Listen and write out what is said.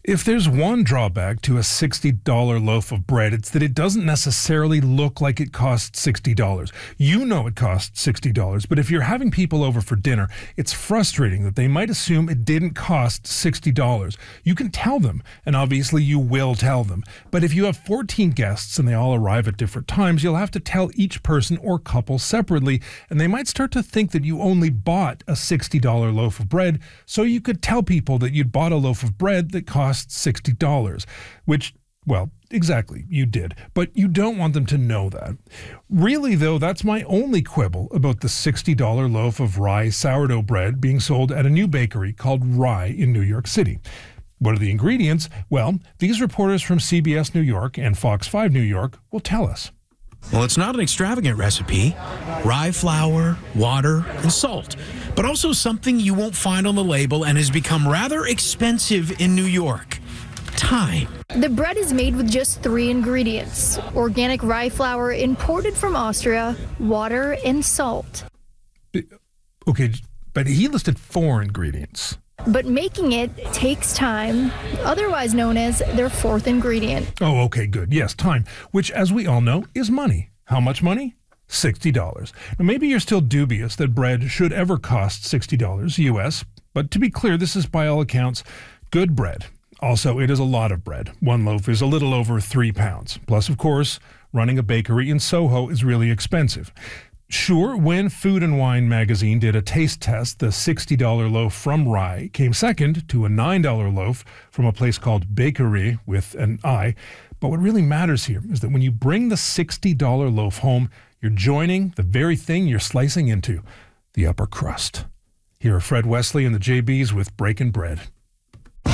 If there's one drawback to a $60 loaf of bread, it's that it doesn't necessarily look like it costs $60. You know it costs $60, but if you're having people over for dinner, it's frustrating that they might assume it didn't cost $60. You can tell them, and obviously you will tell them. But if you have 14 guests and they all arrive at different times, you'll have to tell each person or couple separately, and they might start to think that you only bought a $60 loaf of bread, so you could tell people that you'd bought a loaf of bread that cost $60, which, well, exactly, you did. But you don't want them to know that. Really, though, that's my only quibble about the $60 loaf of rye sourdough bread being sold at a new bakery called Rye in New York City. What are the ingredients? Well, these reporters from CBS New York and Fox 5 New York will tell us. Well, it's not an extravagant recipe. Rye flour, water, and salt. But also something you won't find on the label and has become rather expensive in New York. Thyme. The bread is made with just 3 ingredients: organic rye flour imported from Austria, water, and salt. Okay, but he listed 4 ingredients. But making it takes time, otherwise known as their 4th ingredient. Oh, okay, good. Yes, time, which, as we all know, is money. How much money? $60. Now, maybe you're still dubious that bread should ever cost $60 US, but to be clear, this is by all accounts good bread. Also, it is a lot of bread. One loaf is a little over 3 pounds. Plus, of course, running a bakery in Soho is really expensive. Sure, when Food and Wine magazine did a taste test, the $60 loaf from Rye came second to a $9 loaf from a place called Bakery with an I. But what really matters here is that when you bring the $60 loaf home, you're joining the very thing you're slicing into, the upper crust. Here are Fred Wesley and the JBs with Breaking Bread.